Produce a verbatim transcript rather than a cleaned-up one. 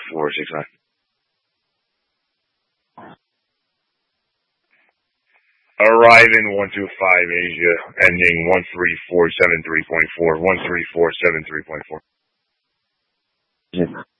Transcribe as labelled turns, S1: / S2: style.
S1: four six nine. Arriving one two five Asia, ending one three four seven three point four, one three four seven three point four.